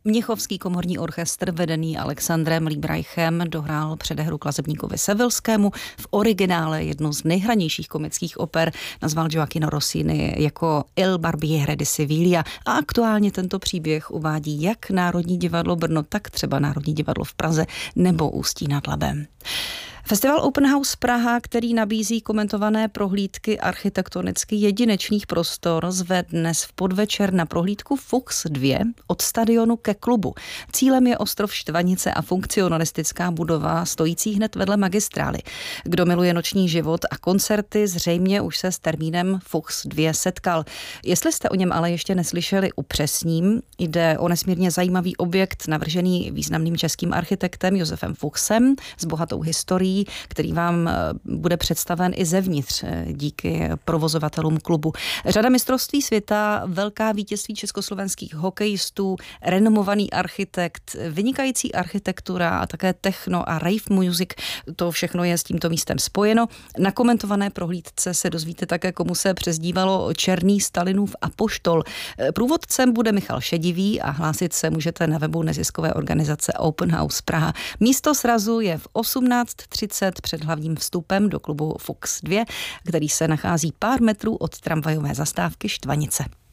Mnichovský komorní orchestr vedený Alexandrem Liebreichem dohrál předehru klazebníkovi Sevilskému. V originále jednu z nejhranějších komických oper nazval Gioachino Rossini jako Il Barbiere di Siviglia a aktuálně tento příběh uvádí jak Národní divadlo Brno, tak třeba Národní divadlo v Praze nebo Ústí nad Labem. Festival Open House Praha, který nabízí komentované prohlídky architektonicky jedinečných prostor, zve dnes v podvečer na prohlídku Fuchs 2 od stadionu ke klubu. Cílem je ostrov Štvanice a funkcionalistická budova stojící hned vedle magistrály. Kdo miluje noční život a koncerty, zřejmě už se s termínem Fuchs 2 setkal. Jestli jste o něm ale ještě neslyšeli, upřesním. Jde o nesmírně zajímavý objekt navržený významným českým architektem Josefem Fuchsem s bohatou historií, který vám bude představen i zevnitř díky provozovatelům klubu. Řada mistrovství světa, velká vítězství československých hokejistů, renomovaný architekt, vynikající architektura a také techno a rave music, to všechno je s tímto místem spojeno. Na komentované prohlídce se dozvíte také, komu se přezdívalo Černý Stalinův apoštol. Průvodcem bude Michal Šedivý a hlásit se můžete na webu neziskové organizace Open House Praha. Místo srazu je v 18:30 před hlavním vstupem do klubu Fuchs 2, který se nachází pár metrů od tramvajové zastávky Štvanice.